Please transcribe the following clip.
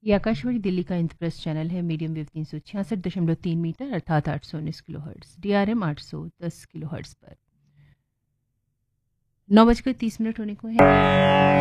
ये आकाशवाणी दिल्ली का इंद्रप्रस्थ चैनल है। मीडियम वेव 366.3 मीटर अर्थात 819 kilo hertz, DRM 810 kilo hertz पर 9 बजकर 30 मिनट होने को है।